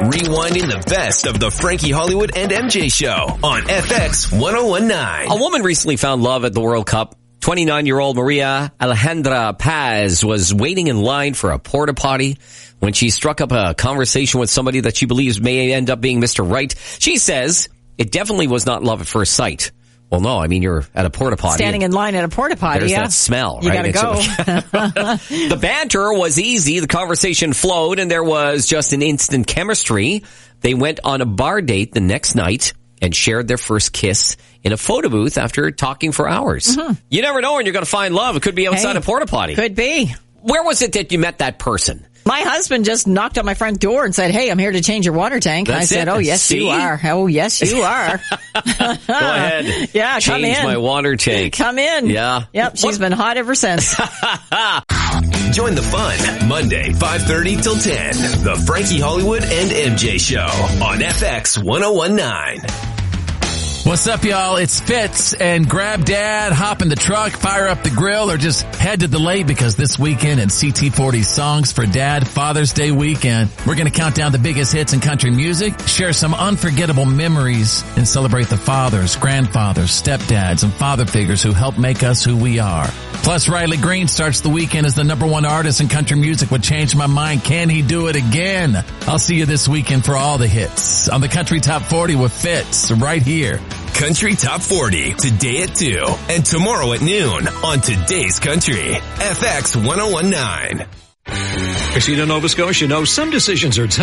Rewinding the best of the Frankie Hollywood and MJ show on FX 1019. A woman recently found love at the World Cup. 29-year-old Maria Alejandra Paz was waiting in line for a porta potty when she struck up a conversation with somebody that she believes may end up being Mr. Right. She says it definitely was not love at first sight. Well, no, I mean, you're at a porta potty. Standing in line at a porta potty, there's that smell, right? You gotta go. The banter was easy. The conversation flowed, and there was just an instant chemistry. They went on a bar date the next night and shared their first kiss in a photo booth after talking for hours. Mm-hmm. You never know when you're going to find love. It could be outside a porta potty. Could be. Where was it that you met that person? My husband just knocked on my front door and said, "Hey, I'm here to change your water tank." That's I said, "Oh, yes, See? you are. Oh, yes, you are." Go ahead. Yeah, come in. Change my water tank. Come in. Yeah. Yep, she's been hot ever since. Join the fun Monday, 5:30 till 10. The Frankie Hollywood and MJ show on FX 1019. What's up, y'all? It's Fitz, and grab Dad, hop in the truck, fire up the grill, or just head to the lake because this weekend in CT40 Songs for Dad Father's Day weekend, we're going to count down the biggest hits in country music, share some unforgettable memories, and celebrate the fathers, grandfathers, stepdads, and father figures who help make us who we are. Plus, Riley Green starts the weekend as the #1 artist in country music with Change My Mind. Can he do it again? I'll see you this weekend for all the hits on the Country Top 40 with Fitz right here. Country Top 40 today at 2 and tomorrow at noon on Today's Country, FX 1019. Casino Nova Scotia knows some decisions are tough.